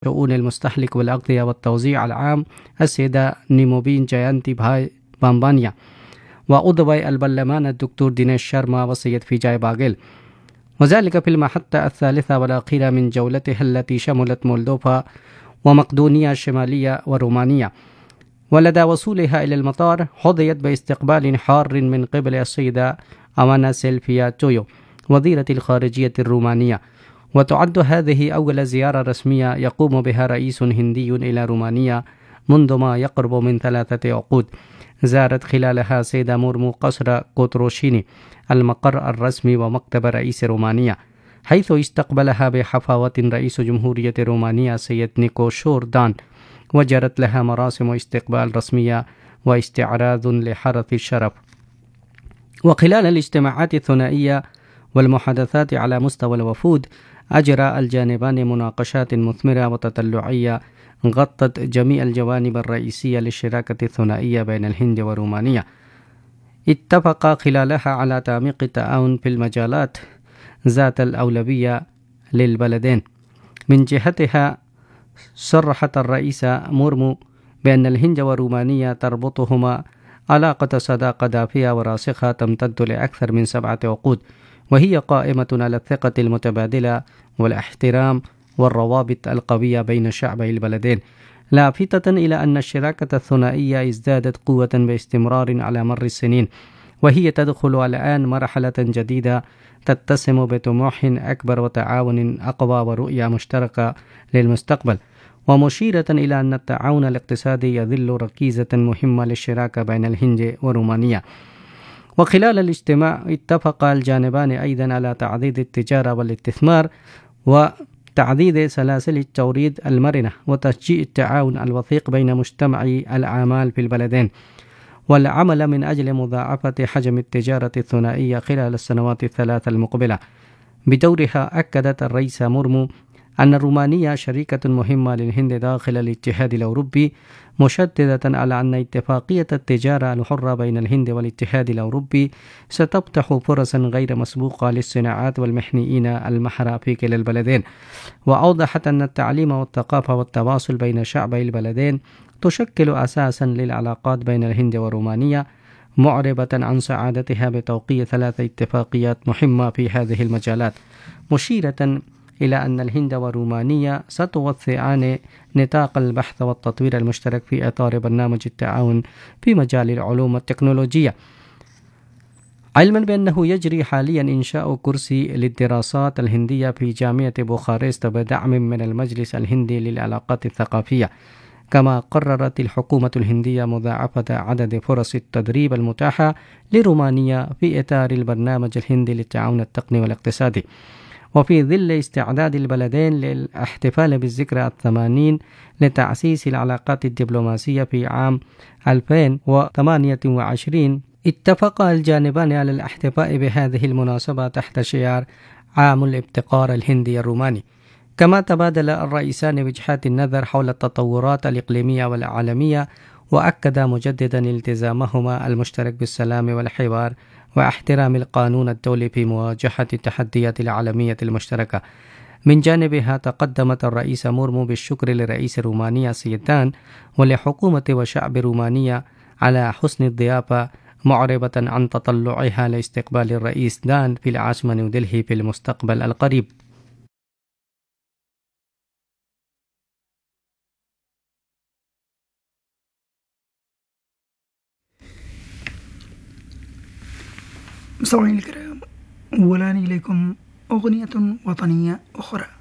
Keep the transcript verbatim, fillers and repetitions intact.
شؤون المستهلك والأغذية والتوزيع العام السيدة نيموبين جايانتي بهاي بامبانيا، وعضو البرلمان الدكتور دينيش شارما والسيد فيجاي باغيل، وذلك في المحطة الثالثة والأخيرة من جولتها التي شملت مولدوفا ومقدونيا الشمالية ورومانيا. ولدى وصولها إلى المطار حظيت باستقبال حار من قبل السيدة أمانا سيلفيا تويو وزيرة الخارجية الرومانية، وتعد هذه أول زيارة رسمية يقوم بها رئيس هندي إلى رومانيا منذ ما يقرب من ثلاثة عقود. زارت خلالها سيدة مورمو قصر كوتروشيني المقر الرسمي ومكتب رئيس رومانيا، حيث استقبلها بحفاوة رئيس جمهورية رومانيا سيد نيكو شوردان، وجرت لها مراسم استقبال رسمية واستعراض لحرث الشرف. وخلال الاجتماعات الثنائية والمحادثات على مستوى الوفود، أجرى الجانبان مناقشات مثمرة وتطلعية غطت جميع الجوانب الرئيسية للشراكة الثنائية بين الهند ورومانيا. اتفقا خلالها على تعميق التعاون في المجالات ذات الأولوية للبلدين. من جهتها صرحت الرئيسة مورمو بأن الهند ورومانيا تربطهما علاقة صداقة دافئة وراسخة تمتد لأكثر من سبعة عقود، وهي قائمة على الثقة المتبادلة والاحترام والروابط القوية بين شعبي البلدين، لافتة إلى أن الشراكة الثنائية ازدادت قوة باستمرار على مر السنين، وهي تدخل الآن مرحلة جديدة تتسم بطموح أكبر وتعاون أقوى ورؤية مشتركة للمستقبل، ومشيرة إلى أن التعاون الاقتصادي يظل ركيزة مهمة للشراكة بين الهند ورومانيا. وخلال الاجتماع اتفق الجانبان أيضا على تعزيز التجارة والاستثمار وتعزيز سلاسل التوريد المرنة وتشجيع التعاون الوثيق بين مجتمعي الأعمال في البلدين، والعمل من أجل مضاعفة حجم التجارة الثنائية خلال السنوات الثلاث المقبلة. بدورها أكدت الرئيسة مورمو أن رومانيا شريكة مهمة للهند داخل الاتحاد الأوروبي، مشددة على أن اتفاقية التجارة الحرة بين الهند والاتحاد الأوروبي ستفتح فرصا غير مسبوقة للصناعات والمحنيين المهرة في كلا البلدين. وأوضحت أن التعليم والثقافة والتواصل بين شعبي البلدين تشكل أساسا للعلاقات بين الهند ورومانيا، معربة عن سعادتها بتوقيع ثلاث اتفاقيات مهمة في هذه المجالات، مشيرة إلى أن الهند ورومانيا ستوسعان نطاق البحث والتطوير المشترك في إطار برنامج التعاون في مجال العلوم والتكنولوجيا، علما بأنه يجري حاليا إنشاء كرسي للدراسات الهندية في جامعة بوخارست بدعم من المجلس الهندي للعلاقات الثقافية. كما قررت الحكومة الهندية مضاعفة عدد فرص التدريب المتاحة لرومانيا في إطار البرنامج الهندي للتعاون التقني والاقتصادي، وفي ظل استعداد البلدين للاحتفال بالذكرى الثمانين لتأسيس العلاقات الدبلوماسية في عام ألفين وثمانية وعشرين. اتفق الجانبان على الاحتفاء بهذه المناسبة تحت شعار عام الابتكار الهندي الروماني. كما تبادل الرئيسان وجهات النظر حول التطورات الإقليمية والعالمية، وأكد مجددا التزامهما المشترك بالسلام والحوار واحترام القانون الدولي في مواجهة التحديات العالمية المشتركة. من جانبها تقدمت الرئيسة مورمو بالشكر لرئيس رومانيا سيدان ولحكومة وشعب رومانيا على حسن الضيافة، معربة عن تطلعها لاستقبال الرئيس دان في العاصمة نيودلهي في المستقبل القريب. مستمعينا الكرام، والآن إليكم أغنية وطنية أخرى.